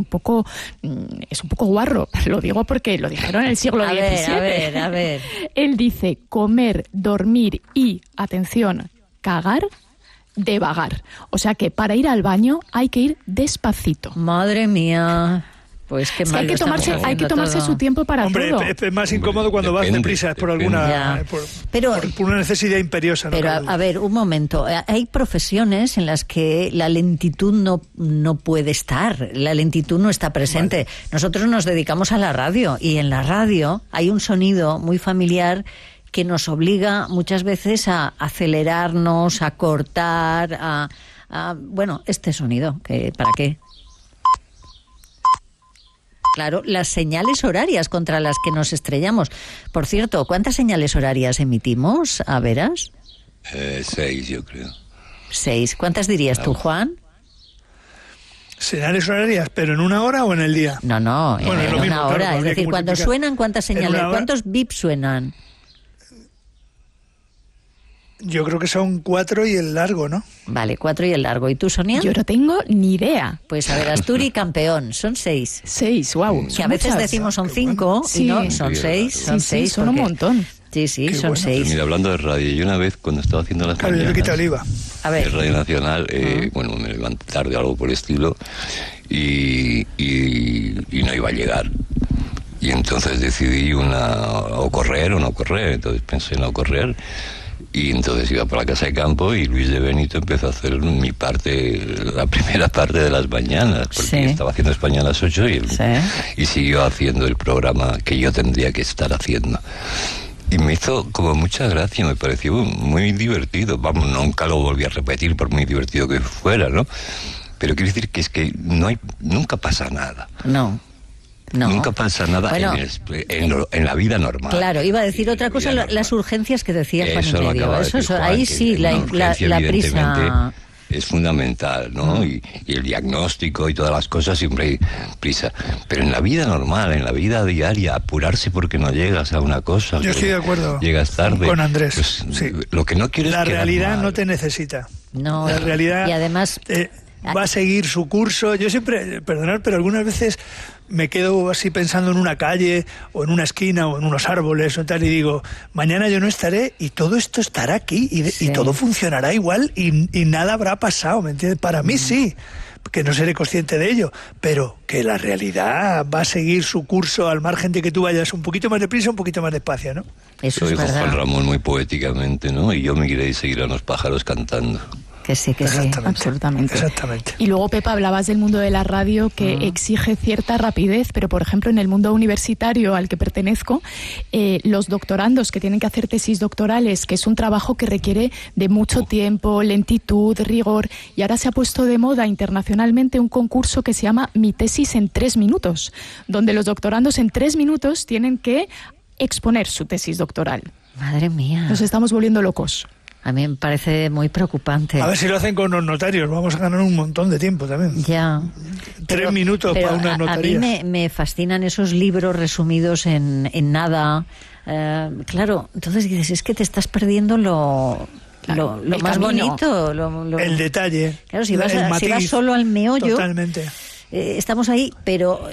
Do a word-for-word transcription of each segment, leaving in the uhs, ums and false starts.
poco es un poco guarro. Lo digo porque lo dijeron en el siglo a diecisiete. Ver, a ver, a ver. Él dice comer, dormir y, atención, cagar de vagar. O sea que para ir al baño hay que ir despacito. Madre mía. Pues qué Es que mal hay que lo tomarse, estamos hay que haciendo tomarse todo. su tiempo para Hombre, todo. es, es más incómodo cuando vas Depende, deprisa, es por depende. alguna Ya. por, Pero- por, por una necesidad imperiosa. ¿no? Pero, a, Claro. a ver, un momento. Hay profesiones en las que la lentitud no, no puede estar, la lentitud no está presente. Vale. Nosotros nos dedicamos a la radio y en la radio hay un sonido muy familiar que nos obliga muchas veces a acelerarnos, a cortar, a, a bueno, este sonido, que ¿para qué? Claro, las señales horarias contra las que nos estrellamos. Por cierto, ¿cuántas señales horarias emitimos, a veras? Eh, seis, yo creo. Seis. ¿Cuántas dirías tú, Juan? Señales horarias, pero en una hora o en el día. No, no, Bueno, en es lo una mismo, claro, hora. Es habría que decir, cuando multiplicar. suenan, ¿cuántas En señales? una hora- ¿Cuántos bips suenan? Yo creo que son cuatro y el largo, ¿no? Vale, cuatro y el largo. ¿Y tú, Sonia? Yo no tengo ni idea. Pues a ver, Asturi campeón, son seis. Seis, wow. Que a veces decimos son cinco, Sí. y no, son Sí, seis, claro. son Sí, sí, seis. son un porque- montón. Sí, sí, Qué son bueno. seis. Mira, hablando de radio, yo una vez cuando estaba haciendo las Claro, yo le mañanas quito el IVA. A de ver, Radio Nacional, eh, bueno, me levanté tarde o algo por el estilo y, y, y no iba a llegar. Y entonces decidí una o correr o no correr, entonces pensé en no correr. Y entonces iba por la casa de campo y Luis de Benito empezó a hacer mi parte, la primera parte de las mañanas, porque Sí. estaba haciendo España a las ocho y, él- Sí. y siguió haciendo el programa que yo tendría que estar haciendo. Y me hizo como mucha gracia, me pareció muy divertido. Vamos, nunca lo volví a repetir por muy divertido que fuera, ¿no? Pero quiero decir que es que no hay, nunca pasa nada. no. No. Nunca pasa nada Bueno, en, el- en lo- en la vida normal. Claro, iba a decir En otra la cosa, vida lo- las normal. urgencias que decía Juan y Eso lo medio. acaba de Eso, decir eso- Juan, ahí que sí, la, una la, urgencia, la prisa. evidentemente, es fundamental, ¿no? Y, y el diagnóstico y todas las cosas siempre hay prisa. Pero en la vida normal, en la vida diaria, apurarse porque no llegas a una cosa. Yo estoy de acuerdo Llegas tarde. con Andrés, Pues, sí. Lo que no quieres La es quedar realidad mal. no te necesita. No, La realidad y además... eh, va a seguir su curso. Yo siempre, perdonad, pero algunas veces me quedo así pensando en una calle o en una esquina o en unos árboles o tal y digo, mañana yo no estaré y todo esto estará aquí y, Sí. y todo funcionará igual y, y nada habrá pasado, ¿me entiendes? Para mí sí, que no seré consciente de ello, pero que la realidad va a seguir su curso al margen de que tú vayas un poquito más deprisa, un poquito más despacio, ¿no? Eso Lo es dijo Juan verdad. Ramón muy poéticamente, ¿no? Y yo me iré y seguir a los pájaros cantando. Que sí, que sí. Exactamente. Absolutamente. Exactamente. Y luego, Pepa, hablabas del mundo de la radio que Mm. exige cierta rapidez, pero por ejemplo en el mundo universitario al que pertenezco, eh, los doctorandos que tienen que hacer tesis doctorales, que es un trabajo que requiere de mucho tiempo, lentitud, rigor, y ahora se ha puesto de moda internacionalmente un concurso que se llama Mi tesis en tres minutos, donde los doctorandos en tres minutos tienen que exponer su tesis doctoral. Madre mía. Nos estamos volviendo locos. A mí me parece muy preocupante. A ver si lo hacen con los notarios, vamos a ganar un montón de tiempo también. Ya. Tres minutos pero para una a- A notaría. mí me, me fascinan esos libros resumidos en, en nada. Eh, claro, entonces dices, es que te estás perdiendo lo, Claro, lo, lo el más camino. bonito. Lo, lo- El detalle. Claro, si vas, el a- si matiz, vas solo al meollo, Totalmente. eh, estamos ahí, pero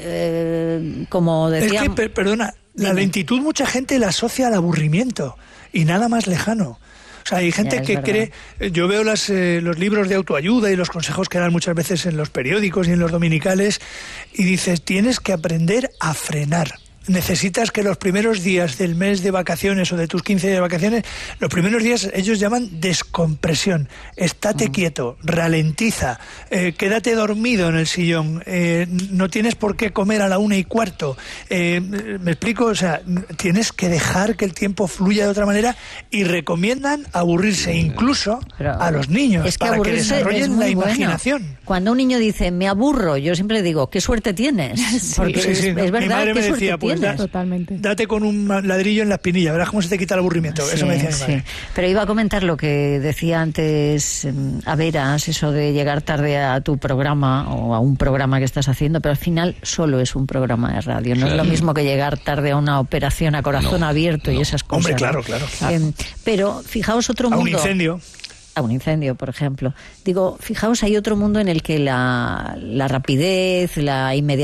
eh, como Es decía... que, per- perdona, la Dime. lentitud mucha gente la asocia al aburrimiento y nada más lejano. O sea, hay gente Ya, es que verdad. cree... Yo veo las, eh, los libros de autoayuda y los consejos que dan muchas veces en los periódicos y en los dominicales y dices, tienes que aprender a frenar. Necesitas que los primeros días del mes de vacaciones o de tus quince días de vacaciones, los primeros días ellos llaman descompresión. Estate Mm. quieto, ralentiza, eh, quédate dormido en el sillón, eh, no tienes por qué comer a la una y cuarto. Eh, ¿Me explico? O sea, tienes que dejar que el tiempo fluya de otra manera y recomiendan aburrirse incluso Pero a los niños es que para que aburrirse es desarrollen muy la bueno. imaginación. Cuando un niño dice, me aburro, yo siempre digo, qué suerte tienes. Porque Sí, es, sí, es no. Mi verdad, madre qué me suerte decía, pues, tienes. Totalmente. Date con un ladrillo en la espinilla, verás cómo se te quita el aburrimiento. Eso Sí, me decía mi sí. madre. Pero iba a comentar lo que decía antes mm, a Veras, eso de llegar tarde a tu programa o a un programa que estás haciendo, pero al final solo es un programa de radio. No Claro. es lo mismo que llegar tarde a una operación a corazón No, abierto y no. esas cosas. Hombre, ¿no? claro, claro. Eh, pero fijaos otro A mundo. un incendio. A un incendio, por ejemplo. Digo, fijaos, hay otro mundo en el que la, la rapidez, la inmediatez